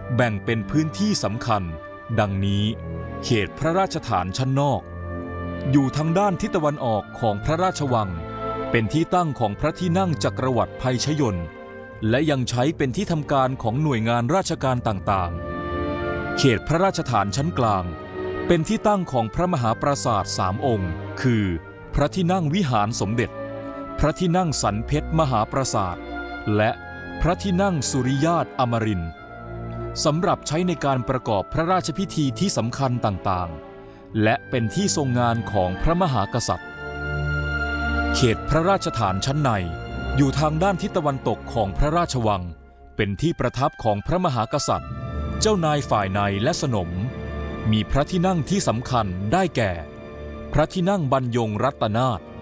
แบ่งเป็นพื้นที่สำคัญดังนี้เขตพระราชฐานชั้นนอกอยู่ทางด้านทิศตะวันออกของพระราชวังเป็นที่ตั้งของพระที่นั่งจักรวรรดิไพชยนต์และยังใช้เป็นที่ทำการของหน่วยงานราชการต่างๆเขตพระราชฐานชั้นกลางเป็นที่ตั้งของพระมหาปราสาท3 องค์คือพระที่นั่งวิหารสมเด็จพระที่นั่งสันเพชรมหาปราสาทและพระที่นั่งสุริยาตอมรินทร์สำหรับใช้ในการประกอบพระราชพิธีที่สำคัญต่างๆและเป็นที่ทรงงานของพระมหากษัตริย์เขตพระราชฐานชั้นในอยู่ทางด้านทิศตะวันตกของพระราชวังเป็นที่ประทับของพระมหากษัตริย์เจ้านายฝ่ายในและสนมมีพระที่นั่งที่สำคัญได้แก่พระที่นั่งบรรยงรัตนาถ